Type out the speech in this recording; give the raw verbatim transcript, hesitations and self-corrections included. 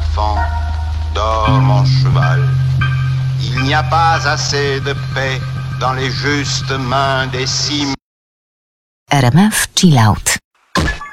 enfant, dors mon cheval. Il n'y a pas assez de paix dans les justes mains des cimes. R M F Chill Out.